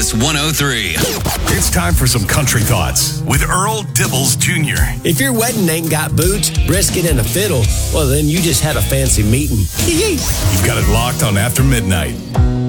Kiss 103. It's time for some country thoughts with Earl Dibbles Jr. If your wedding ain't got boots, brisket, and a fiddle, well, then you just had a fancy meeting. You've got it locked on After Midnight.